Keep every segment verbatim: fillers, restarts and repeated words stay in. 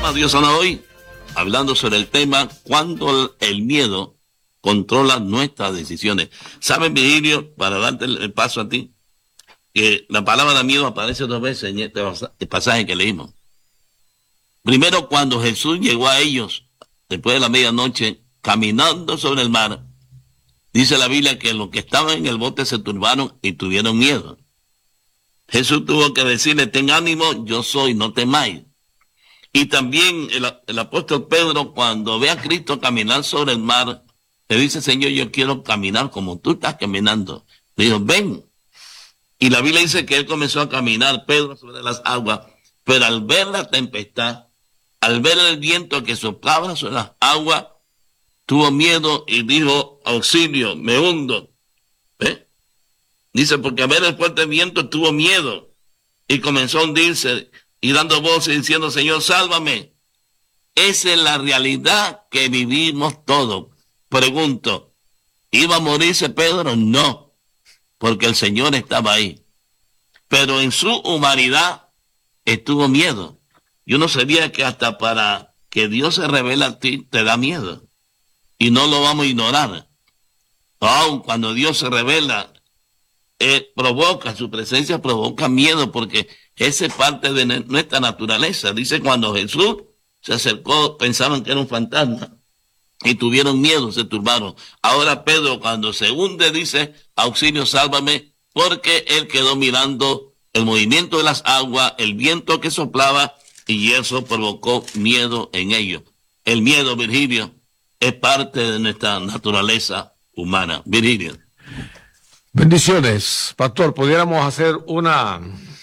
programa Dios sana hoy, hablando sobre el tema cuando el miedo controla nuestras decisiones. ¿Sabes, Virgilio, para darte el paso a ti, que la palabra miedo aparece dos veces en este pasaje que leímos? Primero, cuando Jesús llegó a ellos, después de la medianoche, caminando sobre el mar, dice la Biblia que los que estaban en el bote se turbaron y tuvieron miedo. Jesús tuvo que decirle, ten ánimo, yo soy, no temáis. Y también el, el apóstol Pedro, cuando ve a Cristo caminar sobre el mar, le dice, Señor, yo quiero caminar como tú estás caminando. Le dijo, ven. Y la Biblia dice que él comenzó a caminar, Pedro, sobre las aguas, pero al ver la tempestad, al ver el viento que soplaba sobre las aguas, tuvo miedo y dijo, auxilio, me hundo. ¿Ve? Dice, porque al ver el fuerte viento tuvo miedo y comenzó a hundirse y dando voces diciendo, Señor, sálvame. Esa es la realidad que vivimos todos. Pregunto, ¿iba a morirse Pedro? No, porque el Señor estaba ahí. Pero en su humanidad estuvo miedo. Yo no sabía que hasta para que Dios se revele a ti te da miedo. Y no lo vamos a ignorar. Aun cuando Dios se revela, eh, provoca, su presencia provoca miedo, porque esa es parte de nuestra naturaleza. Dice, cuando Jesús se acercó, pensaban que era un fantasma y tuvieron miedo, se turbaron. Ahora Pedro, cuando se hunde, dice, auxilio, sálvame, porque él quedó mirando el movimiento de las aguas, el viento que soplaba, y eso provocó miedo en ellos. El miedo, Virgilio, es parte de nuestra naturaleza humana. Virgilio. Bendiciones, pastor. Pudiéramos hacer una,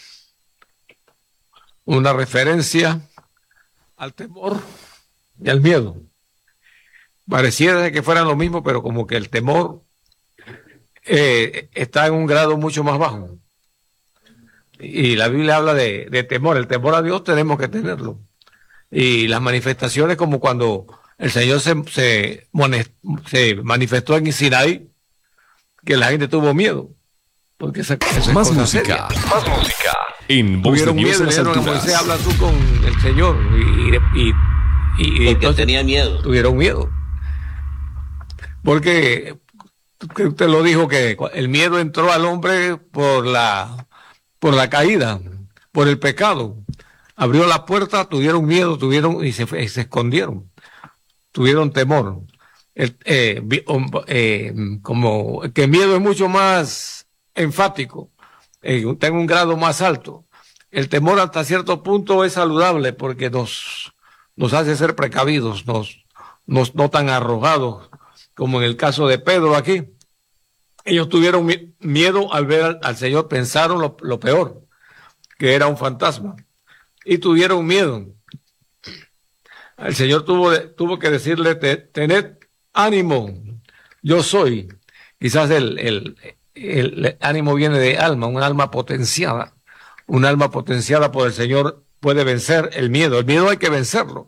una referencia al temor y al miedo. Pareciera que fueran lo mismo, pero como que el temor eh, está en un grado mucho más bajo. Y la Biblia habla de, de temor. El temor a Dios tenemos que tenerlo. Y las manifestaciones, como cuando el Señor se, se, se manifestó en Sinaí, que la gente tuvo miedo. Porque esa, esa más música, seria. más música. En voz Tuvieron de Dios miedo, en las alturas. Moisés, habla tú con el Señor. Y, y, y, y entonces tenía miedo. Tuvieron miedo. Porque usted lo dijo, que el miedo entró al hombre por la, por la caída, por el pecado. Abrió la puerta, tuvieron miedo, tuvieron y se, y se escondieron. Tuvieron temor. El, eh, eh, como que miedo es mucho más enfático, eh, está en un grado más alto. El temor hasta cierto punto es saludable porque nos, nos hace ser precavidos, nos, nos no tan arrojados como en el caso de Pedro aquí. Ellos tuvieron miedo al ver al, al Señor, pensaron lo, lo peor, que era un fantasma, y tuvieron miedo. El Señor tuvo, tuvo que decirle, tened ánimo, yo soy. Quizás el, el, el ánimo viene de alma, un alma potenciada. Un alma potenciada por el Señor puede vencer el miedo. El miedo hay que vencerlo.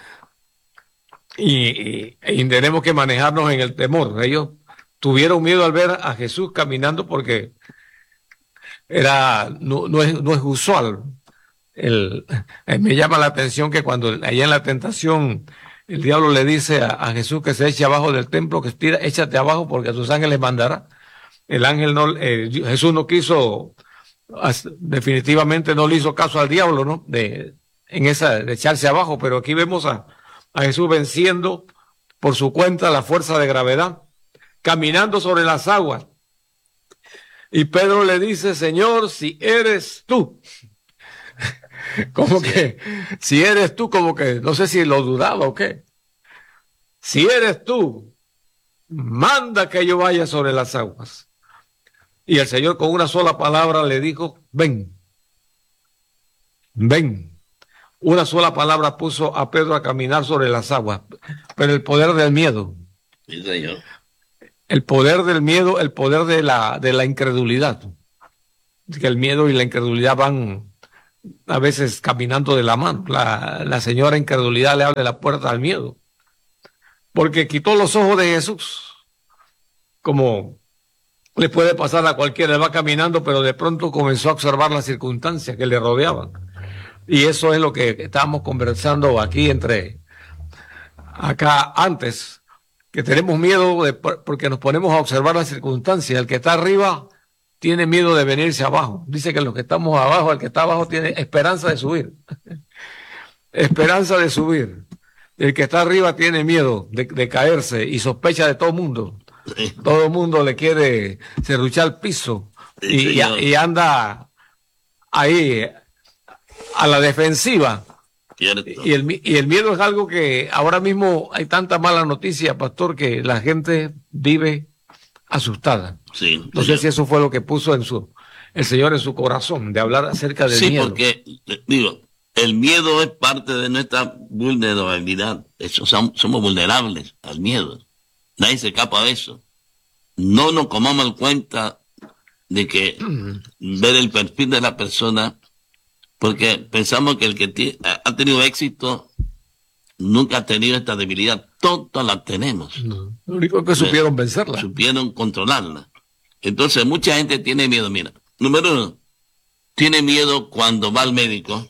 Y, y, y tenemos que manejarnos en el temor. Ellos tuvieron miedo al ver a Jesús caminando porque era, no, no, es, no es usual. El, eh, me llama la atención que cuando allá en la tentación el diablo le dice a, a Jesús que se eche abajo del templo, que estira, échate abajo porque a sus ángeles mandará. El ángel no, eh, Jesús no quiso, definitivamente no le hizo caso al diablo, ¿no? De, en esa, de echarse abajo, pero aquí vemos a, a Jesús venciendo por su cuenta la fuerza de gravedad, caminando sobre las aguas. Y Pedro le dice, Señor, si eres tú. Como sí. que, si eres tú, como que, no sé si lo dudaba o qué. Si eres tú, manda que yo vaya sobre las aguas. Y el Señor con una sola palabra le dijo, ven, ven. Una sola palabra puso a Pedro a caminar sobre las aguas. Pero el poder del miedo. Sí, Señor. El poder del miedo, el poder de la, de la incredulidad. Que el miedo y la incredulidad van a veces caminando de la mano. La, la señora incredulidad le abre la puerta al miedo, porque quitó los ojos de Jesús, como le puede pasar a cualquiera. Él va caminando, pero de pronto comenzó a observar las circunstancias que le rodeaban. Y eso es lo que estábamos conversando aquí entre, acá antes, que tenemos miedo de, porque nos ponemos a observar las circunstancias. El que está arriba tiene miedo de venirse abajo. Dice que los que estamos abajo, el que está abajo tiene esperanza de subir. Esperanza de subir. El que está arriba tiene miedo de, de caerse y sospecha de todo el mundo. Sí. Todo el mundo le quiere serruchar el piso y, Sí, y, y anda ahí a la defensiva. Cierto. Y el, y el miedo es algo que ahora mismo hay tanta mala noticia, pastor, que la gente vive asustada. Sí, No sé si eso fue lo que puso en su el Señor en su corazón, de hablar acerca del sí, miedo. porque, digo, el miedo es parte de nuestra vulnerabilidad. Eso, somos vulnerables al miedo. Nadie se escapa de eso. No nos comamos en cuenta de que ver el perfil de la persona, porque pensamos que el que t- ha tenido éxito nunca ha tenido esta debilidad. Todas la tenemos. No, lo único es que supieron vencerla. Supieron controlarla. Entonces, mucha gente tiene miedo. Mira, número uno, tiene miedo cuando va al médico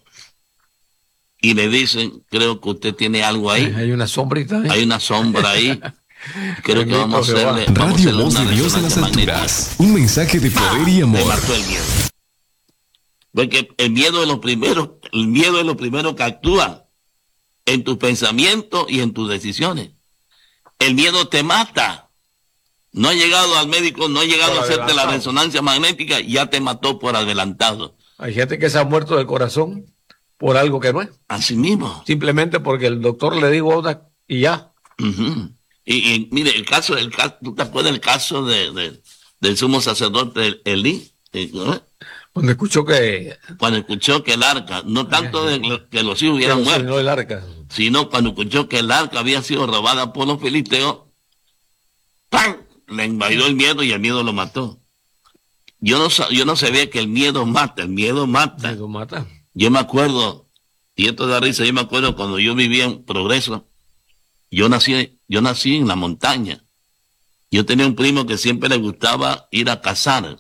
y le dicen, creo que usted tiene algo ahí. Hay una sombrita. ¿eh? Hay una sombra ahí. Creo que vamos a hacerle, vamos a Radio hacerle Voz una de Dios en las resonancia alturas. Un mensaje de poder y magnética. amor. Le mató el miedo. Porque el miedo es lo primero, el miedo es lo primero que actúa en tus pensamientos y en tus decisiones. El miedo te mata. No ha llegado al médico, no ha llegado Por a hacerte la adelantado. resonancia magnética, ya te mató por adelantado. Hay gente que se ha muerto del corazón por algo que no es. Así mismo. Simplemente porque el doctor le dijo otra y ya. Ujú. Y, y mire, el caso, el caso, ¿tú te acuerdas del caso de, de- del sumo sacerdote Elí? Eh, ¿no? Cuando escuchó que, Cuando escuchó que el arca, no tanto de lo- que los hijos hubieran que muerto, no el arca. sino cuando escuchó que el arca había sido robada por los filisteos, ¡pam! Le invadió el miedo y el miedo lo mató. Yo no, sa- yo no sabía que el miedo mata, el miedo mata. Eso mata. Yo me acuerdo, y esto da risa, yo me acuerdo cuando yo vivía en Progreso, yo nací, yo nací en la montaña. Yo tenía un primo que siempre le gustaba ir a cazar.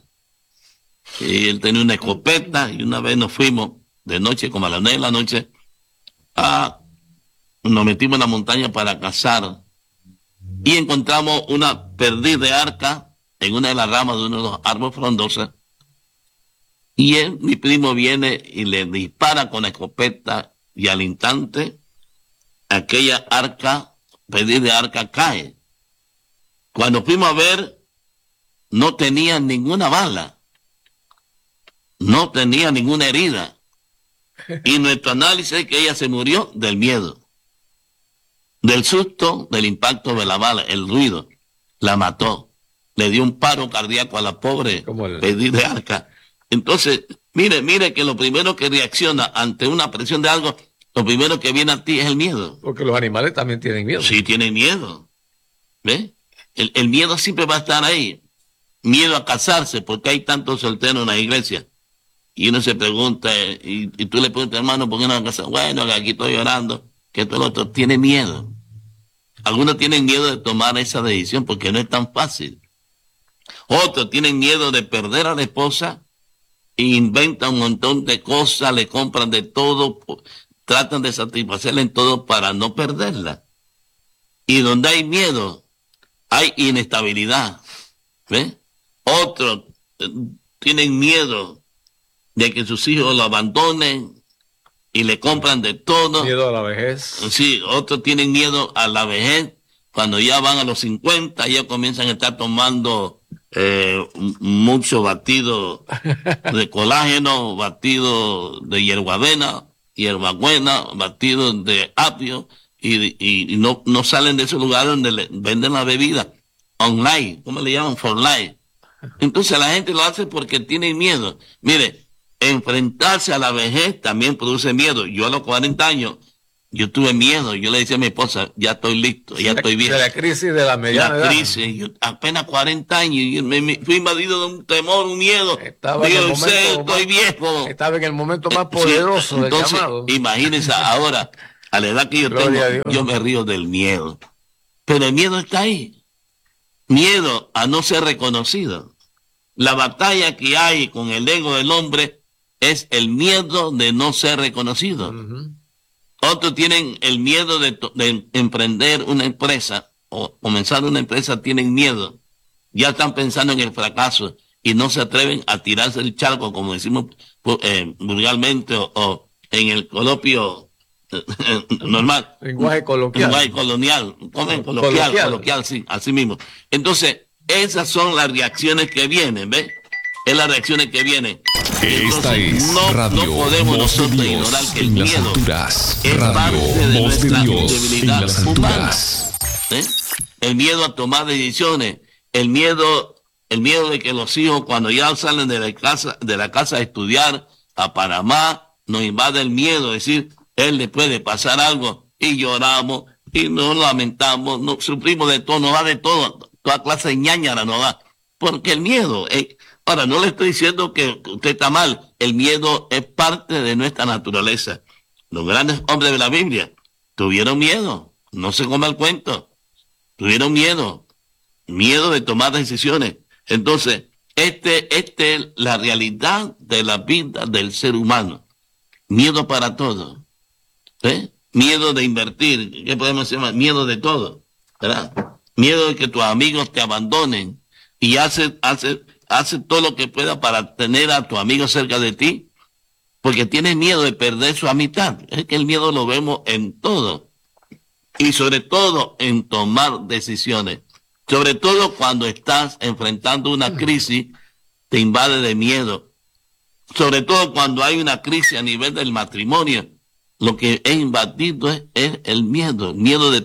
Y él tenía una escopeta y una vez nos fuimos de noche, como a las nueve de la noche, a, nos metimos en la montaña para cazar y encontramos una perdiz de arca en una de las ramas de uno de los árboles frondosos. Y él, mi primo, viene y le dispara con la escopeta y al instante aquella arca, perdiz de arca, cae. Cuando fuimos a ver, no tenía ninguna bala, no tenía ninguna herida. Y nuestro análisis es que ella se murió del miedo, del susto, del impacto de la bala, el ruido, la mató. Le dio un paro cardíaco a la pobre Como el- perdiz de arca. Entonces, mire, mire que lo primero que reacciona ante una presión de algo, lo primero que viene a ti es el miedo. Porque los animales también tienen miedo. Sí, tienen miedo. ¿Ves? El, el miedo siempre va a estar ahí. Miedo a casarse, porque hay tantos solteros en la iglesia. Y uno se pregunta, eh, y, y tú le preguntas, hermano, ¿por qué no vas a casar? Bueno, que aquí estoy llorando, que todo lo otro. Tiene miedo. Algunos tienen miedo de tomar esa decisión porque no es tan fácil. Otros tienen miedo de perder a la esposa e inventan un montón de cosas, le compran de todo, po- tratan de satisfacerla en todo para no perderla. Y donde hay miedo, hay inestabilidad. ¿Ves? Otros eh, tienen miedo de que sus hijos lo abandonen y le compran de todo. Miedo a la vejez. Sí, otros tienen miedo a la vejez. Cuando ya van a los cincuenta, ya comienzan a estar tomando eh, m- mucho batido de colágeno, batido de hierbabuena, hierbabuena, batido de apio, y, y, y no, no salen de ese lugar donde le venden la bebida online, ¿cómo le llaman? For life. Entonces la gente lo hace porque tiene miedo. Mire, enfrentarse a la vejez también produce miedo. Yo a los cuarenta años, yo tuve miedo. Yo le decía a mi esposa, ya estoy listo, ya estoy bien. De la crisis de la mediana La edad. crisis, yo apenas cuarenta años, y me, me fui invadido de un temor, un miedo. Estaba en el Digo, momento sé, estoy más- viejo. Estaba en el momento más Sí, poderoso del entonces, llamado. imagínense ahora, a la edad que yo Gloria a tengo, Dios. yo me río del miedo. Pero el miedo está ahí. Miedo a no ser reconocido. La batalla que hay con el ego del hombre es el miedo de no ser reconocido. Ujú. Otros tienen el miedo de, de emprender una empresa o comenzar una empresa, tienen miedo. Ya están pensando en el fracaso y no se atreven a tirarse el charco, como decimos eh, vulgarmente, o, o en el coloquio eh, normal. Lenguaje coloquial. Lenguaje colonial. Coloquial, Coloquial. coloquial, coloquial, sí, así mismo. Entonces, esas son las reacciones que vienen, ¿ves? Es las reacciones que vienen. Esta Entonces, es no, Radio no podemos Voz de nosotros Dios ignorar que el en las miedo alturas. es Radio parte de Voz de nuestra Dios en debilidad las humana. alturas. ¿eh? El miedo a tomar decisiones, el miedo, el miedo de que los hijos cuando ya salen de la casa, de la casa a estudiar a Panamá, nos invade el miedo, es decir, él le puede pasar algo y lloramos y nos lamentamos, nos sufrimos de todo, nos da de todo, toda clase de ñañara nos da, porque el miedo, eh, ahora no le estoy diciendo que usted está mal, el miedo es parte de nuestra naturaleza. Los grandes hombres de la Biblia tuvieron miedo, no se come el cuento. Tuvieron miedo, miedo de tomar decisiones. Entonces, este, este es la realidad de la vida del ser humano. Miedo para todo. ¿eh? Miedo de invertir, ¿qué podemos decir más? Miedo de todo, ¿verdad? Miedo de que tus amigos te abandonen y hace, hace, hace todo lo que pueda para tener a tu amigo cerca de ti, porque tienes miedo de perder su amistad. Es que el miedo lo vemos en todo. Y sobre todo en tomar decisiones. Sobre todo cuando estás enfrentando una crisis, te invade de miedo. Sobre todo cuando hay una crisis a nivel del matrimonio, lo que es invadido es, es el miedo, el miedo de